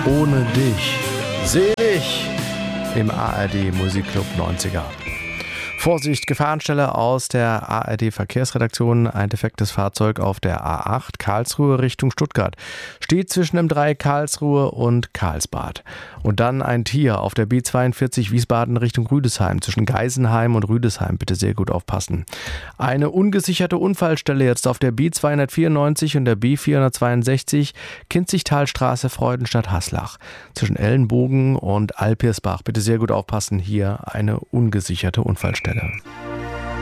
Ohne dich. Selig im ARD Musikclub 90er. Vorsicht, Gefahrenstelle aus der ARD Verkehrsredaktion. Ein defektes Fahrzeug auf der A8 Karlsruhe Richtung Stuttgart. Steht zwischen dem Dreieck Karlsruhe und Karlsbad. Und dann ein Tier auf der B42 Wiesbaden Richtung Rüdesheim. Zwischen Geisenheim und Rüdesheim. Bitte sehr gut aufpassen. Eine ungesicherte Unfallstelle jetzt auf der B294 und der B462 Kinzigtalstraße Freudenstadt-Haslach. Zwischen Ellenbogen und Alpirsbach. Bitte sehr gut aufpassen. Hier eine ungesicherte Unfallstelle.